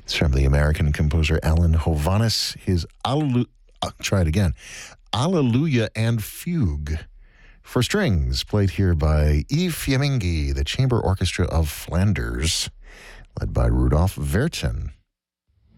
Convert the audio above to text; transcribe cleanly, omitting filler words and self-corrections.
It's from the American composer Alan Hovhaness. His Alleluia and Fugue for strings, played here by Yves Fiammingi, the Chamber Orchestra of Flanders, led by Rudolf Vertin.